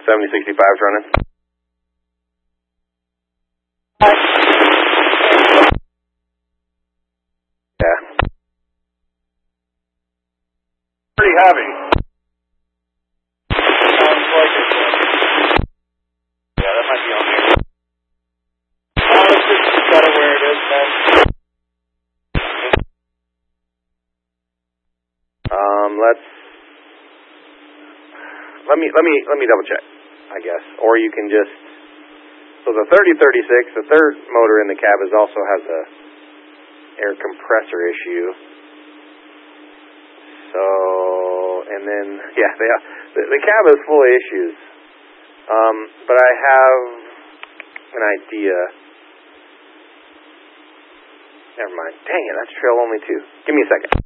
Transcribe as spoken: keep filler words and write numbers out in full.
seventy sixty-five's running. Yeah. Pretty heavy. Sounds like it. Yeah, that might be on there. Uh, let's just set it where it is, man. Um, let's let me let me let me double check, I guess. Or you can just so the thirty thirty-six, the third motor in the cab is also has a air compressor issue. So and then yeah, they are, the, the cab is full of issues. Um, but I have an idea. Never mind. Dang it, that's trail only two. Give me a second.